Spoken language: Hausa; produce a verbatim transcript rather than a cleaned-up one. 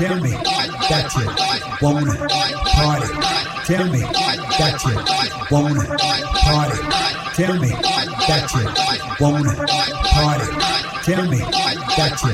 Tell me that you wanna party. Tell me that you wanna party. Tell me that you wanna party. Tell me that you